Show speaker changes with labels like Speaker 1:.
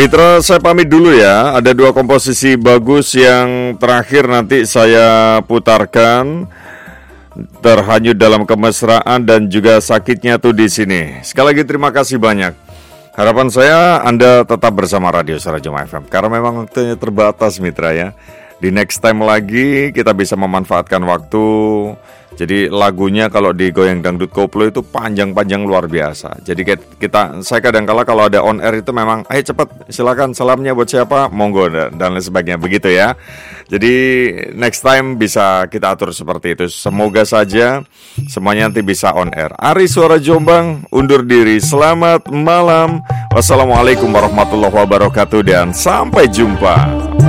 Speaker 1: Mitra, saya pamit dulu ya. Ada dua komposisi bagus yang terakhir nanti saya putarkan. Terhanyut dalam kemesraan dan juga sakitnya tuh di sini. Sekali lagi terima kasih banyak. Harapan saya Anda tetap bersama Radio Suara Jemaah FM karena memang waktunya terbatas, Mitra ya. Di next time lagi kita bisa memanfaatkan waktu. Jadi lagunya kalau di Goyang Dangdut Koplo itu panjang-panjang luar biasa. Jadi saya kadang-kala kalau ada on air itu memang cepat silakan salamnya buat siapa, monggo dan lain sebagainya begitu ya. Jadi next time bisa kita atur seperti itu. Semoga saja semuanya nanti bisa on air. Ari Suara Jombang undur diri. Selamat malam. Wassalamualaikum warahmatullahi wabarakatuh dan sampai jumpa.